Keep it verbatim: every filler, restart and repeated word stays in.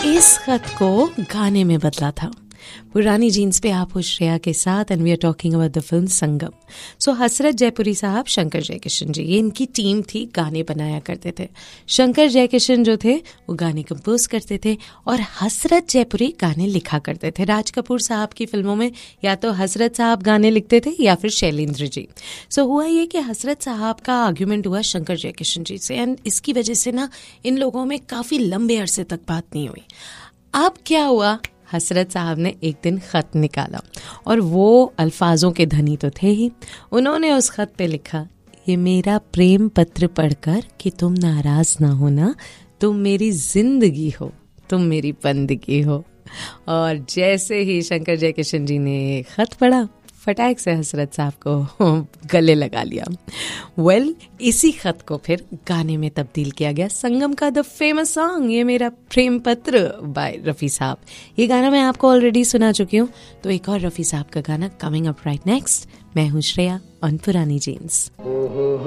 इस खत को गाने में बदला था। पुरानी जीन्स पे आप हो श्रेया के साथ and we are talking about the film संगम। सो हसरत जयपुरी साहब, शंकर जयकिशन जी, ये इनकी टीम थी, गाने बनाया करते थे। शंकर जयकिशन जो थे वो गाने कंपोज करते थे और हसरत जयपुरी गाने लिखा करते थे। राज कपूर साहब की फिल्मों में या तो हसरत साहब गाने लिखते थे या फिर शैलेंद्र जी। सो हुआ ये कि हसरत साहब का आर्ग्यूमेंट हुआ शंकर जयकिशन जी से एंड इसकी वजह से ना इन लोगों में काफ़ी लंबे अरसे तक बात नहीं हुई। अब क्या हुआ, हसरत साहब ने एक दिन ख़त निकाला और वो अल्फाजों के धनी तो थे ही। उन्होंने उस ख़त पे लिखा, ये मेरा प्रेम पत्र पढ़कर कि तुम नाराज़ ना होना, तुम मेरी जिंदगी हो, तुम मेरी बंदगी हो। और जैसे ही शंकर जयकिशन जी ने ख़त पढ़ा, फटाक से हसरत साहब को गले लगा लिया। वेल well, इसी खत को फिर गाने में तब्दील किया गया। संगम का द फेमस सॉन्ग ये मेरा प्रेम पत्र बाय रफ़ी साहब, ये गाना मैं आपको ऑलरेडी सुना चुकी हूँ। तो एक और रफ़ी साहब का गाना कमिंग अप राइट नेक्स्ट। मैं हूँ श्रेया ऑन पुरानी जीन्स।